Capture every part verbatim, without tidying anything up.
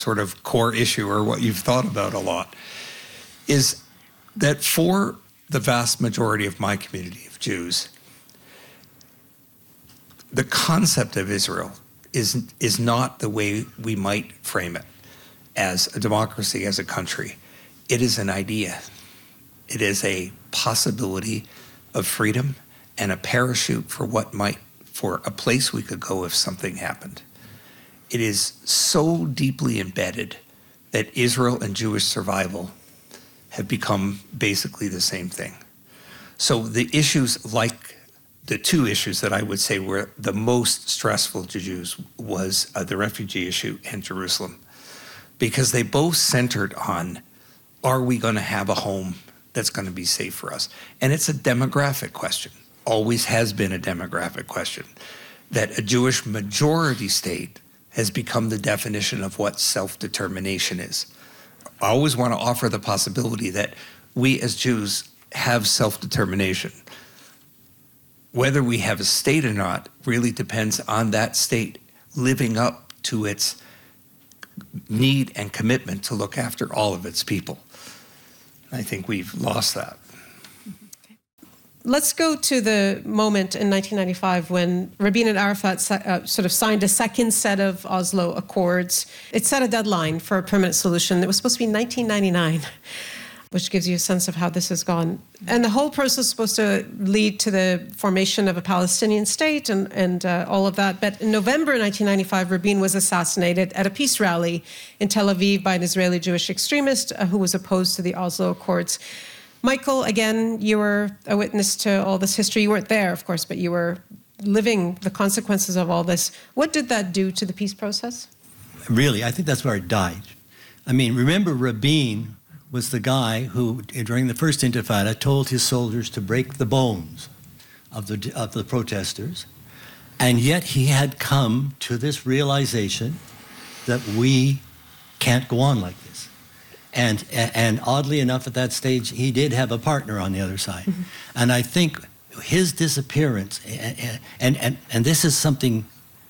sort of core issue or what you've thought about a lot, is that for the vast majority of my community of Jews, the concept of Israel is, is not the way we might frame it as a democracy, as a country. It is an idea. It is a possibility of freedom and a parachute for what might, for a place we could go if something happened. It is so deeply embedded that Israel and Jewish survival have become basically the same thing. So the issues, like the two issues that I would say were the most stressful to Jews, was uh, the refugee issue and Jerusalem, because they both centered on, are we going to have a home that's going to be safe for us? And it's a demographic question, always has been a demographic question, that a Jewish majority state has become the definition of what self-determination is. I always want to offer the possibility that we as Jews have self-determination. Whether we have a state or not really depends on that state living up to its need and commitment to look after all of its people. I think we've lost that. Let's go to the moment in nineteen ninety-five when Rabin and Arafat uh, sort of signed a second set of Oslo Accords. It set a deadline for a permanent solution. It was supposed to be nineteen ninety-nine, which gives you a sense of how this has gone. And the whole process was supposed to lead to the formation of a Palestinian state and, and uh, all of that. But in November nineteen ninety-five, Rabin was assassinated at a peace rally in Tel Aviv by an Israeli Jewish extremist uh, who was opposed to the Oslo Accords. Michael, again, you were a witness to all this history. You weren't there, of course, but you were living the consequences of all this. What did that do to the peace process? Really, I think that's where it died. I mean, remember Rabin was the guy who, during the first Intifada, told his soldiers to break the bones of the, of the protesters. And yet he had come to this realization that we can't go on like this. And, and oddly enough, at that stage, he did have a partner on the other side. Mm-hmm. And I think his disappearance, and, and, and, and this is something,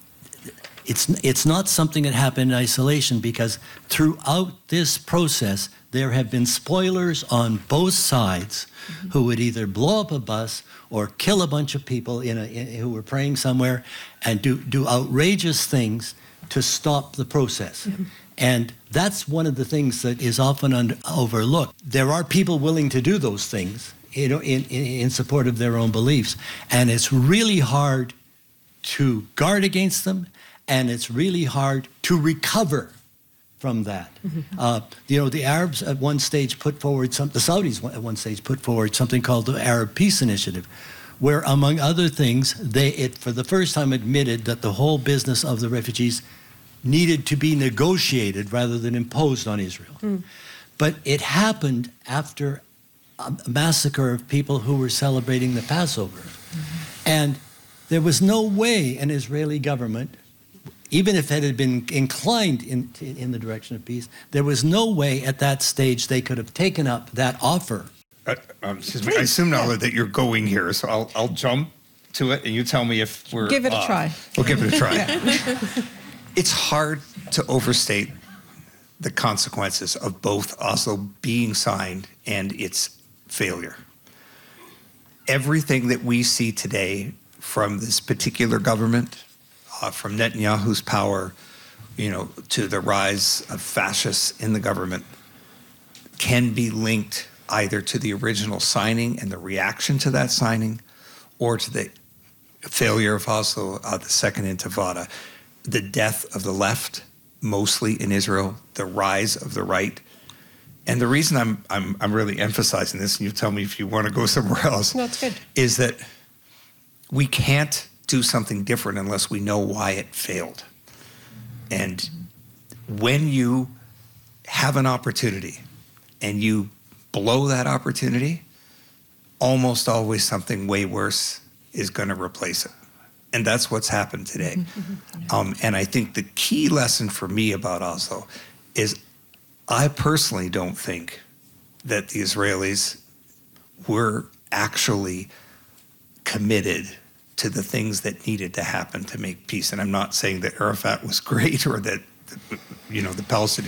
it's, it's not something that happened in isolation, because throughout this process, there have been spoilers on both sides mm-hmm. who would either blow up a bus or kill a bunch of people in a, in, who were praying somewhere and do, do outrageous things to stop the process. Mm-hmm. And that's one of the things that is often under, overlooked. There are people willing to do those things, you know, in, in, in support of their own beliefs. And it's really hard to guard against them, and it's really hard to recover from that. Mm-hmm. Uh, you know, the Arabs at one stage put forward, some, the Saudis at one stage put forward something called the Arab Peace Initiative, where, among other things, they, it for the first time admitted that the whole business of the refugees needed to be negotiated rather than imposed on Israel. Mm. But it happened after a massacre of people who were celebrating the Passover. Mm-hmm. And there was no way an Israeli government, even if it had been inclined in, in the direction of peace, there was no way at that stage they could have taken up that offer. Uh, um, excuse me, I assume now that you're going here, so I'll, I'll jump to it and you tell me if we're Give it off. a try. We'll give it a try. It's hard to overstate the consequences of both Oslo being signed and its failure. Everything that we see today from this particular government, uh, from Netanyahu's power, you know, to the rise of fascists in the government, can be linked either to the original signing and the reaction to that signing, or to the failure of Oslo, uh, the second Intifada. The death of the left, mostly in Israel, the rise of the right. And the reason I'm I'm I'm really emphasizing this, and you tell me if you want to go somewhere else, no, it's good. Is that we can't do something different unless we know why it failed. And when you have an opportunity and you blow that opportunity, almost always something way worse is going to replace it. And that's what's happened today. Mm-hmm. Um, and I think the key lesson for me about Oslo is I personally don't think that the Israelis were actually committed to the things that needed to happen to make peace. And I'm not saying that Arafat was great or that, you know, the Palestinians